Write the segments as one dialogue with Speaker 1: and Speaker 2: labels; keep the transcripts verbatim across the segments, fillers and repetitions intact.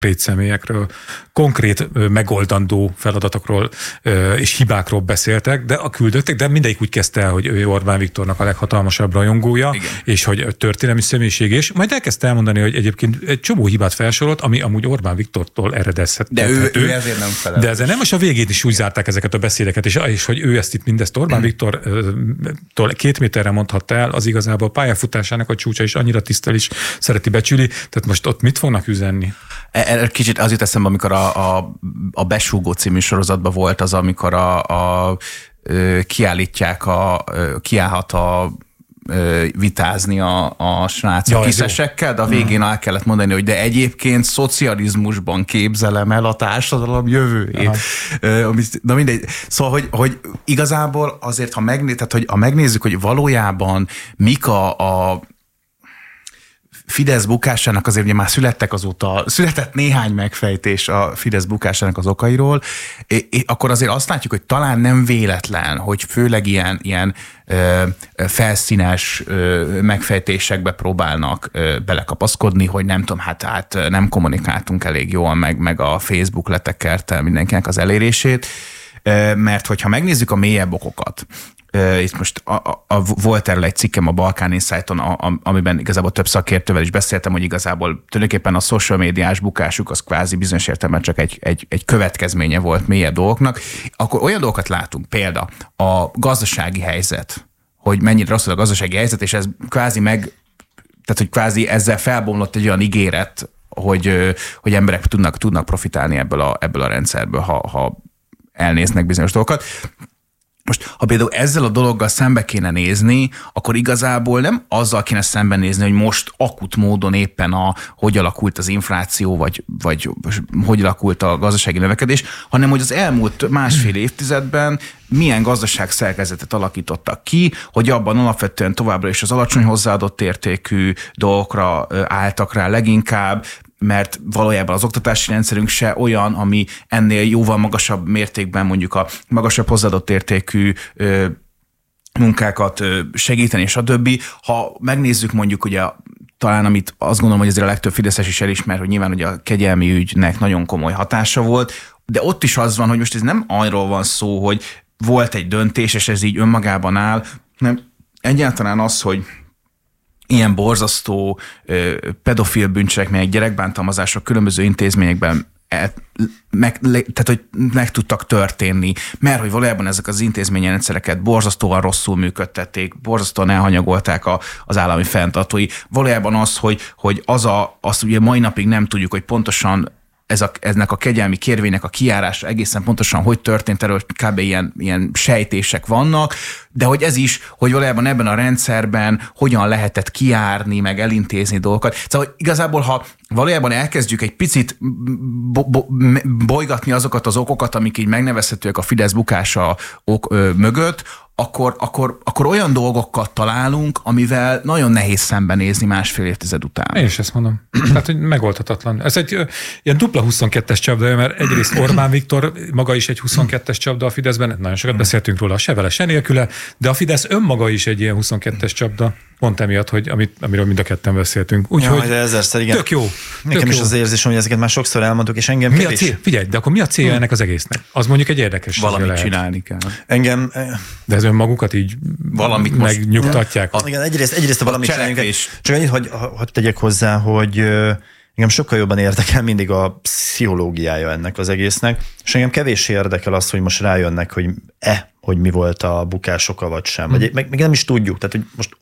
Speaker 1: személyekről, konkrét megoldandó feladatokról és hibákról beszéltek, de a küldöttek, de mindegyik úgy kezdte el, hogy ő Orbán Viktornak a leghatalmasabb rajongója, igen. és hogy történelmi személyiség, és majd elkezdte elmondani, hogy egyébként egy csomó hibát felsorolt, ami amúgy Orbán Viktortól eredezhet.
Speaker 2: De ő, ő ezért nem felel.
Speaker 1: De ezzel nem, most a végét is úgy zárták ezeket a beszédeket, és, és hogy ő ezt itt mindezt Orbán Viktortól két méterre mondhatta el, az igazából a pályafutásának a csúcsa is annyira tisztel is szereti, becsüli, tehát most ott mit fognak üzenni?
Speaker 2: Kicsit az jut eszembe, amikor a, a, a Besúgó című sorozatban volt az, amikor a, a, kiállítják, a, kiállhat a vitázni a, a srácok ja, kiszesekkel, de a végén el kellett mondani, hogy de egyébként szocializmusban képzelem el a társadalom jövőjét. Na mindegy. Szóval, hogy, hogy igazából azért, ha, megné, tehát, hogy, ha megnézzük, hogy valójában mik a, a Fidesz bukásának, azért ugye már születtek azóta, született néhány megfejtés a Fidesz bukásának az okairól, és akkor azért azt látjuk, hogy talán nem véletlen, hogy főleg ilyen, ilyen ö, felszínes ö, megfejtésekbe próbálnak ö, belekapaszkodni, hogy nem tudom, hát, hát nem kommunikáltunk elég jól, meg, meg a Facebook letekerte mindenkinek az elérését, ö, mert hogyha megnézzük a mélyebb okokat, Uh, itt most a, a, a, volt erről egy cikkem a Balkán Insight-on, a, a, amiben igazából több szakértővel is beszéltem, hogy igazából tulajdonképpen a social médiás bukásuk az kvázi bizonyos értelemben csak egy, egy, egy következménye volt mélyebb dolgoknak. Akkor olyan dolgokat látunk, példa a gazdasági helyzet, hogy mennyire rossz a gazdasági helyzet, és ez kvázi meg, tehát hogy kvázi ezzel felbomlott egy olyan ígéret, hogy, hogy emberek tudnak, tudnak profitálni ebből a, ebből a rendszerből, ha, ha elnéznek bizonyos dolgokat. Most, ha például ezzel a dologgal szembe kéne nézni, akkor igazából nem azzal kéne szembenézni, hogy most akut módon éppen a, hogy alakult az infláció, vagy, vagy hogy alakult a gazdasági növekedés, hanem hogy az elmúlt másfél évtizedben milyen gazdaságszerkezetet alakítottak ki, hogy abban alapvetően továbbra is az alacsony hozzáadott értékű dolgokra álltak rá leginkább, mert valójában az oktatási rendszerünk se olyan, ami ennél jóval magasabb mértékben mondjuk a magasabb hozzáadott értékű ö, munkákat ö, segíteni, és a többi. Ha megnézzük mondjuk ugye talán, amit azt gondolom, hogy ezért a legtöbb fideszes is elismer, hogy nyilván ugye a kegyelmi ügynek nagyon komoly hatása volt, de ott is az van, hogy most ez nem arról van szó, hogy volt egy döntés, és ez így önmagában áll, hanem egyáltalán az, hogy ilyen borzasztó pedofil bűncselekmények, gyerekbántalmazások különböző intézményekben el, meg, tehát, hogy meg tudtak történni, mert hogy valójában ezek az intézményrendszereket borzasztóan rosszul működtették, borzasztóan elhanyagolták a, az állami fenntartói. Valójában az, hogy, hogy az a, azt ugye mai napig nem tudjuk, hogy pontosan Ez a, eznek a kegyelmi kérvénynek a kijárása egészen pontosan hogy történt, erről kb. Ilyen, ilyen sejtések vannak, de hogy ez is, hogy valójában ebben a rendszerben hogyan lehetett kijárni, meg elintézni dolgokat. Szóval igazából, ha valójában elkezdjük egy picit bo- bo- bolygatni azokat az okokat, amik így megnevezhetőek a Fidesz bukása ok, ö, mögött, Akkor, akkor, akkor olyan dolgokat találunk, amivel nagyon nehéz szembenézni másfél évtized után.
Speaker 1: Én is ezt mondom. Tehát, hogy megoldhatatlan. Ez egy ö, ilyen dupla huszonkettes csapda, mert egyrészt Orbán Viktor maga is egy huszonkettes csapda a Fideszben, nagyon sokat beszéltünk róla, se vele, se nélküle, de a Fidesz önmaga is egy ilyen huszonkettes csapda, pont emiatt, hogy amit, amiről mind a ketten beszéltünk. Úgyhogy
Speaker 3: ja, ezerszer, igen.
Speaker 1: Tök jó.
Speaker 3: Nekem
Speaker 1: tök
Speaker 3: is
Speaker 1: jó.
Speaker 3: az érzésem, hogy ezeket már sokszor elmondtuk, és engem
Speaker 1: mi a cél? Figyelj, de akkor mi a célja hmm. ennek az egésznek? Az mondjuk egy érdekes.
Speaker 2: Valamit
Speaker 1: lehet.
Speaker 2: csinálni kell.
Speaker 3: Engem...
Speaker 1: De ez önmagukat így
Speaker 2: valamit
Speaker 1: megnyugtatják.
Speaker 3: Most, igen, egyrészt, egyrészt a valamit csinálni. Csak annyit, hogy, hogy tegyek hozzá, hogy engem sokkal jobban érdekel mindig a pszichológiája ennek az egésznek, és engem kevéssé érdekel az, hogy most rájönnek, hogy e, hogy mi volt a bukás oka, vagy sem. Hmm. Vagy meg, meg nem is tudjuk. Tehát, hogy most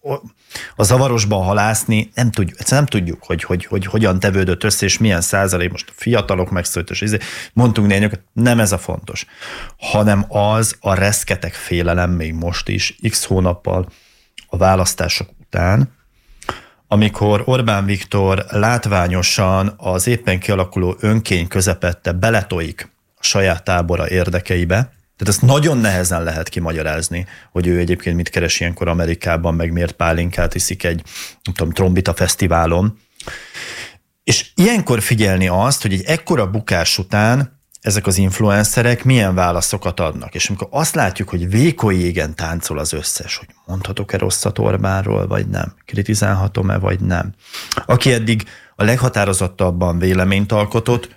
Speaker 3: a zavarosban halászni, nem tudjuk, egyszerűen nem tudjuk, hogy, hogy, hogy hogyan tevődött össze, és milyen százalék, most a fiatalok megszólítás, mondtunk néhányokat, nem ez a fontos, hanem az a reszketek félelem még most is, x hónappal a választások után, amikor Orbán Viktor látványosan az éppen kialakuló önkény közepette beletoik a saját tábora érdekeibe. Tehát ezt nagyon nehezen lehet kimagyarázni, hogy ő egyébként mit keres ilyenkor Amerikában, meg miért pálinkát iszik egy, nem tudom, trombita fesztiválon. És ilyenkor figyelni azt, hogy egy ekkora bukás után ezek az influencerek milyen válaszokat adnak. És amikor azt látjuk, hogy vékony jégen táncol az összes, hogy mondhatok-e rosszat Orbánról, vagy nem, kritizálhatom-e, vagy nem. Aki eddig a leghatározottabban véleményt alkotott,